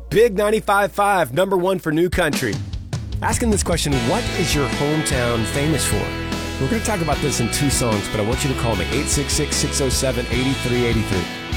Big 95.5, number one for new country. Asking this question, what is your hometown famous for? We're going to talk about this in two songs, but I want you to call me, 866-607-8383.